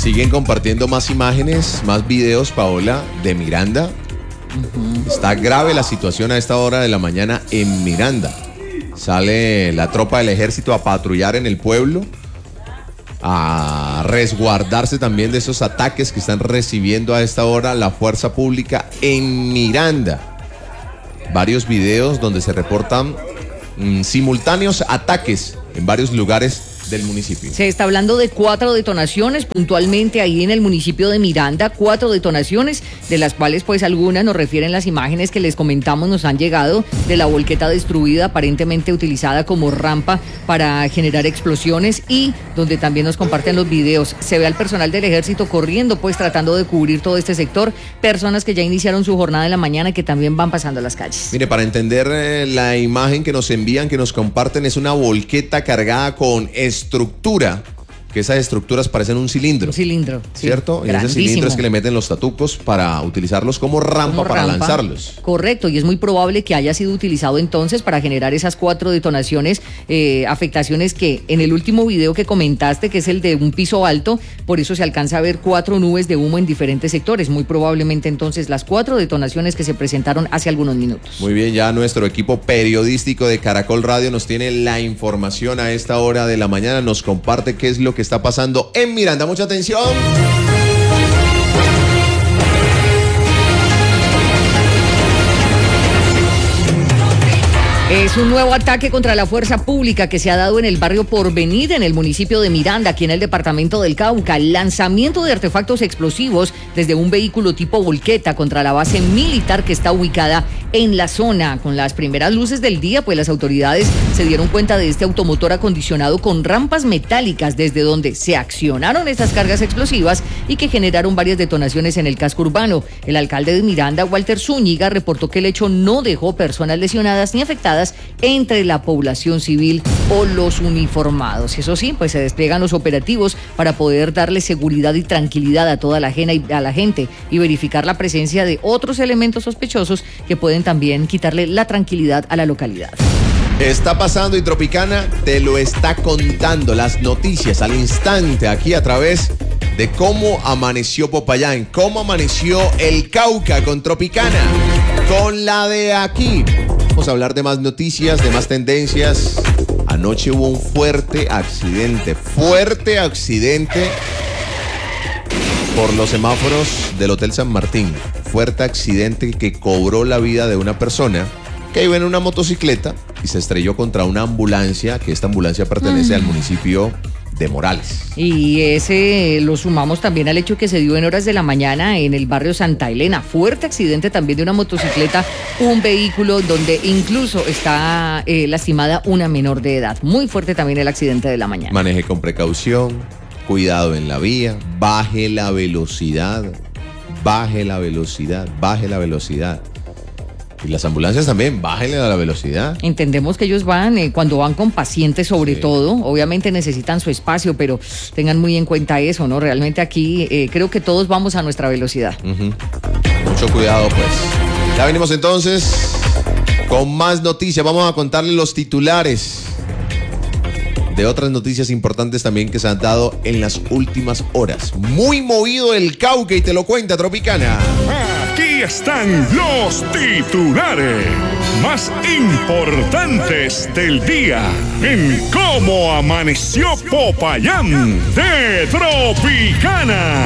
Siguen compartiendo más imágenes, más videos, Paola, de Miranda. Está grave la situación a esta hora de la mañana en Miranda. Sale la tropa del ejército a patrullar en el pueblo, a resguardarse también de esos ataques que están recibiendo a esta hora la fuerza pública en Miranda. Varios videos donde se reportan simultáneos ataques en varios lugares del municipio. Se está hablando de 4 detonaciones puntualmente ahí en el municipio de Miranda, 4 detonaciones, de las cuales pues algunas nos refieren las imágenes que les comentamos, nos han llegado de la volqueta destruida, aparentemente utilizada como rampa para generar explosiones, y donde también nos comparten los videos. Se ve al personal del ejército corriendo pues tratando de cubrir todo este sector, personas que ya iniciaron su jornada en la mañana y que también van pasando a las calles. Mire, para entender la imagen que nos envían, que nos comparten, es una volqueta cargada con estructura, que esas estructuras parecen un cilindro. Un cilindro, ¿cierto? Sí, y ese cilindro es que le meten los tatucos para utilizarlos como rampa para lanzarlos. Correcto, y es muy probable que haya sido utilizado entonces para generar esas 4 detonaciones, afectaciones que en el último video que comentaste, que es el de un piso alto, por eso se alcanza a ver 4 nubes de humo en diferentes sectores. Muy probablemente entonces las 4 detonaciones que se presentaron hace algunos minutos. Muy bien, ya nuestro equipo periodístico de Caracol Radio nos tiene la información a esta hora de la mañana, nos comparte qué es lo que está pasando en Miranda. Mucha atención. Es un nuevo ataque contra la fuerza pública que se ha dado en el barrio Porvenir, en el municipio de Miranda, aquí en el departamento del Cauca. Lanzamiento de artefactos explosivos desde un vehículo tipo volqueta contra la base militar que está ubicada en la zona. Con las primeras luces del día, pues las autoridades se dieron cuenta de este automotor acondicionado con rampas metálicas desde donde se accionaron estas cargas explosivas y que generaron varias detonaciones en el casco urbano. El alcalde de Miranda, Walter Zúñiga, reportó que el hecho no dejó personas lesionadas ni afectadas entre la población civil o los uniformados. Eso sí, pues se despliegan los operativos para poder darle seguridad y tranquilidad a toda la gente y verificar la presencia de otros elementos sospechosos que pueden también quitarle la tranquilidad a la localidad. Está pasando y Tropicana te lo está contando, las noticias al instante aquí a través de cómo amaneció Popayán, cómo amaneció el Cauca con Tropicana, con la de aquí. Vamos a hablar de más noticias, de más tendencias. Anoche hubo un fuerte accidente por los semáforos del Hotel San Martín. Fuerte accidente que cobró la vida de una persona que iba en una motocicleta y se estrelló contra una ambulancia, que esta ambulancia pertenece al municipio de Morales. Y ese lo sumamos también al hecho que se dio en horas de la mañana en el barrio Santa Elena. Fuerte accidente también de una motocicleta, un vehículo donde incluso está lastimada una menor de edad. Muy fuerte también el accidente de la mañana. Maneje con precaución, cuidado en la vía, baje la velocidad. Y las ambulancias también, bájenle a la velocidad. Entendemos que ellos van, cuando van con pacientes sobre todo, obviamente necesitan su espacio, pero tengan muy en cuenta eso, ¿no? Realmente aquí creo que todos vamos a nuestra velocidad. Mucho cuidado, pues. Ya venimos entonces con más noticias. Vamos a contarles los titulares de otras noticias importantes también que se han dado en las últimas horas. Muy movido el Cauca y te lo cuenta Tropicana. Aquí están los titulares más importantes del día en Cómo Amaneció Popayán de Tropicana.